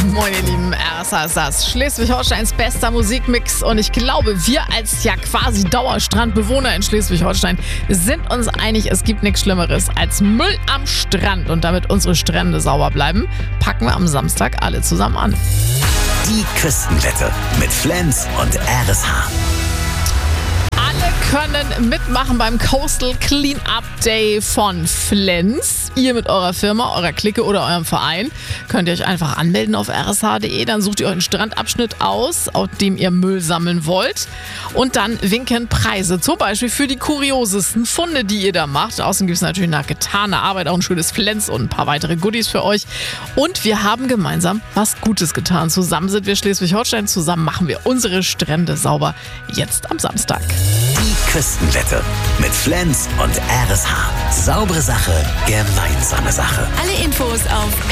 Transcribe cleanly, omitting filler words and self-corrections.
Moin ihr Lieben, RSA ist das Schleswig-Holsteins bester Musikmix und ich glaube, wir als ja quasi Dauerstrandbewohner in Schleswig-Holstein sind uns einig, es gibt nichts Schlimmeres als Müll am Strand und damit unsere Strände sauber bleiben, packen wir am Samstag alle zusammen an. Die Küstenwette mit Flens und RSH. Können mitmachen beim Coastal Cleanup Day von Flens. Ihr mit eurer Firma, eurer Clique oder eurem Verein könnt ihr euch einfach anmelden auf rsh.de. Dann sucht ihr euch einen Strandabschnitt aus, auf dem ihr Müll sammeln wollt. Und dann winken Preise. Zum Beispiel für die kuriosesten Funde, die ihr da macht. Außerdem gibt es natürlich nach getaner Arbeit auch ein schönes Flens und ein paar weitere Goodies für euch. Und wir haben gemeinsam was Gutes getan. Zusammen sind wir Schleswig-Holstein. Zusammen machen wir unsere Strände sauber. Jetzt am Samstag. Die Küstenwette mit Flens und RSH. Saubere Sache, gemeinsame Sache. Alle Infos auf